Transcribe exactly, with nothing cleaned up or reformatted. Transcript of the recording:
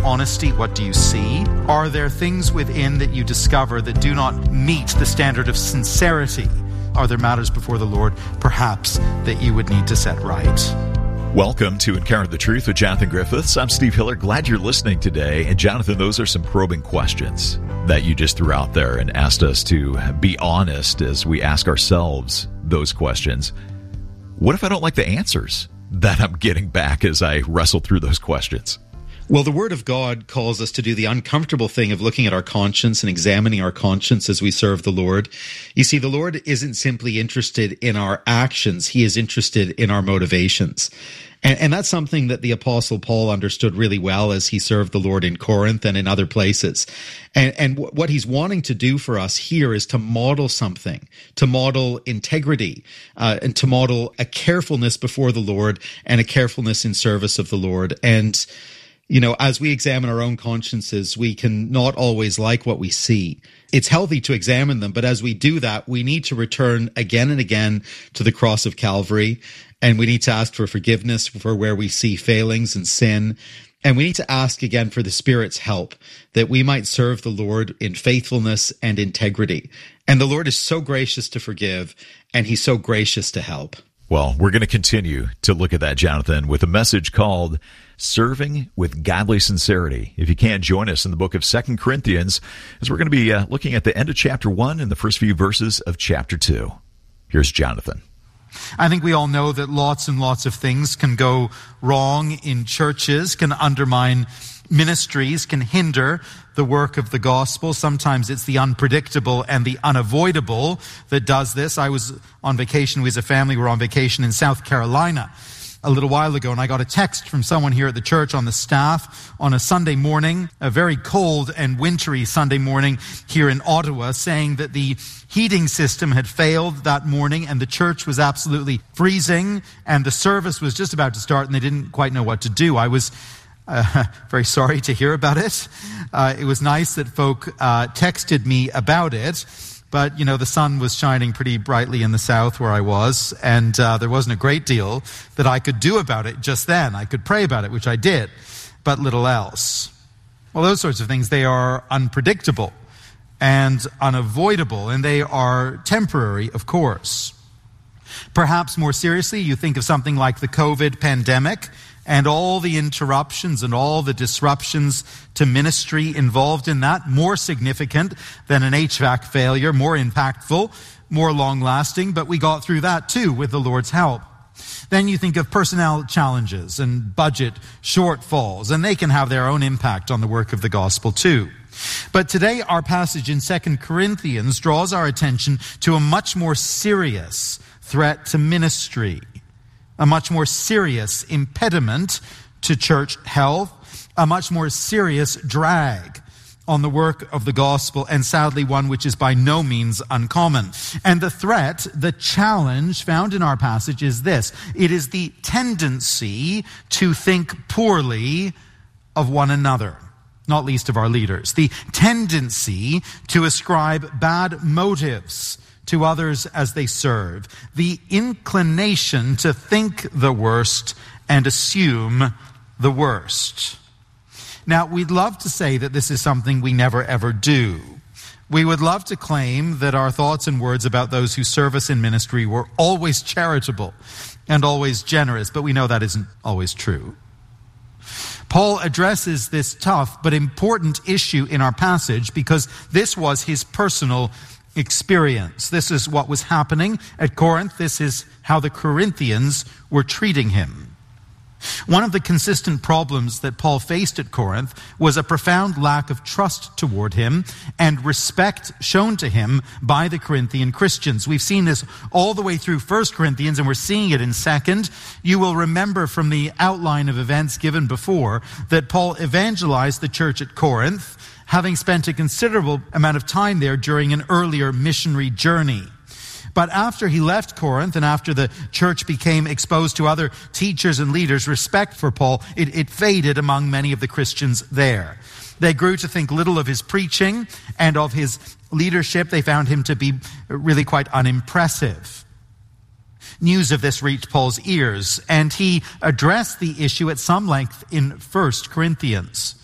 honesty, what do you see? Are there things within that you discover that do not meet the standard of sincerity? Are there matters before the Lord, perhaps, that you would need to set right? Welcome to Encounter the Truth with Jonathan Griffiths. I'm Steve Hiller. Glad you're listening today. And Jonathan, those are some probing questions that you just threw out there and asked us to be honest as we ask ourselves those questions. What if I don't like the answers that I'm getting back as I wrestle through those questions? Well, the Word of God calls us to do the uncomfortable thing of looking at our conscience and examining our conscience as we serve the Lord. You see, the Lord isn't simply interested in our actions. He is interested in our motivations. And, and that's something that the Apostle Paul understood really well as he served the Lord in Corinth and in other places. And, and w- what he's wanting to do for us here is to model something, to model integrity, uh, and to model a carefulness before the Lord and a carefulness in service of the Lord. And you know, as we examine our own consciences, we can not always like what we see. It's healthy to examine them, but as we do that, we need to return again and again to the cross of Calvary, and we need to ask for forgiveness for where we see failings and sin, and we need to ask again for the Spirit's help, that we might serve the Lord in faithfulness and integrity. And the Lord is so gracious to forgive, and He's so gracious to help. Well, we're going to continue to look at that, Jonathan, with a message called Serving with Godly Sincerity. If you can't join us in the book of Second Corinthians, as we're going to be uh, looking at the end of chapter one and the first few verses of chapter two. Here's Jonathan. I think we all know that lots and lots of things can go wrong in churches, can undermine ministries, can hinder the work of the gospel. Sometimes it's the unpredictable and the unavoidable that does this. I was on vacation with a family. We were on vacation in South Carolina a little while ago, and I got a text from someone here at the church on the staff on a Sunday morning, a very cold and wintry Sunday morning here in Ottawa, saying that the heating system had failed that morning and the church was absolutely freezing and the service was just about to start and they didn't quite know what to do. I was Uh, very sorry to hear about it. Uh, it was nice that folk uh, texted me about it, but, you know, the sun was shining pretty brightly in the south where I was, and uh, there wasn't a great deal that I could do about it just then. I could pray about it, which I did, but little else. Well, those sorts of things, they are unpredictable and unavoidable, and they are temporary, of course. Perhaps more seriously, you think of something like the COVID pandemic, and all the interruptions and all the disruptions to ministry involved in that, more significant than an H V A C failure, more impactful, more long-lasting, but we got through that too with the Lord's help. Then you think of personnel challenges and budget shortfalls, and they can have their own impact on the work of the gospel too. But today our passage in Second Corinthians draws our attention to a much more serious threat to ministry, a much more serious impediment to church health, a much more serious drag on the work of the gospel, and sadly one which is by no means uncommon. And the threat, the challenge found in our passage is this. It is the tendency to think poorly of one another, not least of our leaders. The tendency to ascribe bad motives to others as they serve, the inclination to think the worst and assume the worst. Now, we'd love to say that this is something we never ever do. We would love to claim that our thoughts and words about those who serve us in ministry were always charitable and always generous, but we know that isn't always true. Paul addresses this tough but important issue in our passage because this was his personal experience. This is what was happening at Corinth. This is how the Corinthians were treating him. One of the consistent problems that Paul faced at Corinth was a profound lack of trust toward him and respect shown to him by the Corinthian Christians. We've seen this all the way through First Corinthians, and we're seeing it in Second. You will remember from the outline of events given before that Paul evangelized the church at Corinth, having spent a considerable amount of time there during an earlier missionary journey. But after he left Corinth and after the church became exposed to other teachers and leaders, respect for Paul, it, it faded among many of the Christians there. They grew to think little of his preaching and of his leadership. They found him to be really quite unimpressive. News of this reached Paul's ears, and he addressed the issue at some length in First Corinthians.